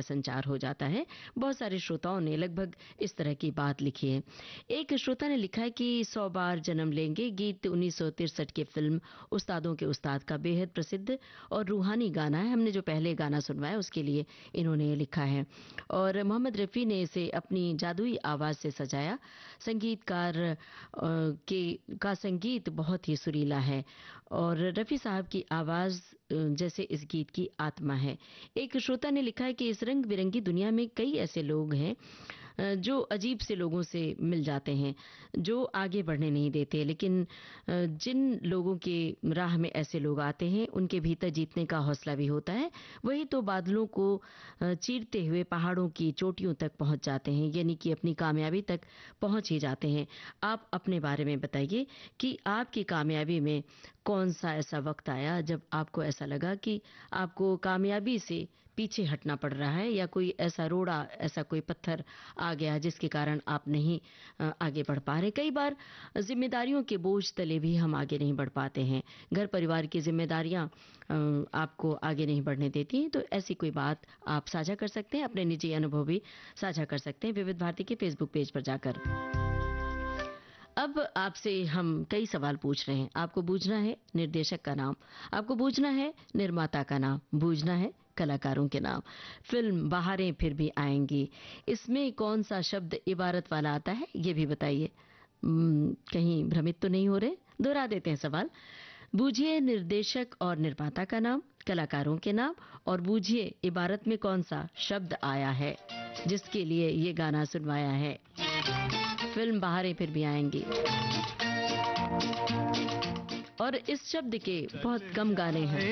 संचार हो जाता है। बहुत सारे श्रोताओं ने लगभग इस तरह की बात लिखी है। एक श्रोता ने लिखा है कि 100 बार जन्म लेंगे गीत 1963 की फिल्म उस्तादों के उस्ताद का बेहद प्रसिद्ध और रूहानी गाना है। हमने जो पहले गाना सुनवाया उसके लिए इन्होंने लिखा है। और मोहम्मद रफ़ी ने इसे अपनी जादुई आवाज से सजाया। संगीतकार का संगीत बहुत ही सुरीला है और रफ़ी साहब की आवाज जैसे इस गीत की आत्मा है। एक श्रोता ने लिखा है कि इस रंग बिरंगी दुनिया में कई ऐसे लोग हैं जो अजीब से लोगों से मिल जाते हैं, जो आगे बढ़ने नहीं देते, लेकिन जिन लोगों के राह में ऐसे लोग आते हैं उनके भीतर जीतने का हौसला भी होता है। वही तो बादलों को चीरते हुए पहाड़ों की चोटियों तक पहुंच जाते हैं, यानी कि अपनी कामयाबी तक पहुंच ही जाते हैं। आप अपने बारे में बताइए कि आपकी कामयाबी में कौन सा ऐसा वक्त आया जब आपको ऐसा लगा कि आपको कामयाबी से पीछे हटना पड़ रहा है, या कोई ऐसा रोड़ा, ऐसा कोई पत्थर आ गया जिसके कारण आप नहीं आगे बढ़ पा रहे। कई बार जिम्मेदारियों के बोझ तले भी हम आगे नहीं बढ़ पाते हैं। घर परिवार की जिम्मेदारियां आपको आगे नहीं बढ़ने देती। तो ऐसी कोई बात आप साझा कर सकते हैं, अपने निजी अनुभव भी साझा कर सकते हैं विविध भारती के फेसबुक पेज पर जाकर। अब आपसे हम कई सवाल पूछ रहे हैं। आपको बूझना है निर्देशक का नाम, आपको बूझना है निर्माता का नाम, बूझना है कलाकारों के नाम। फिल्म बहारें फिर भी आएंगी, इसमें कौन सा शब्द इबारत वाला आता है ये भी बताइए। कहीं भ्रमित तो नहीं हो रहे? दोहरा देते हैं सवाल। बूझिए निर्देशक और निर्माता का नाम, कलाकारों के नाम, और बूझिए इबारत में कौन सा शब्द आया है जिसके लिए ये गाना सुनवाया है। फिल्म बहारें फिर भी आएंगी। और इस शब्द के बहुत कम गाने हैं।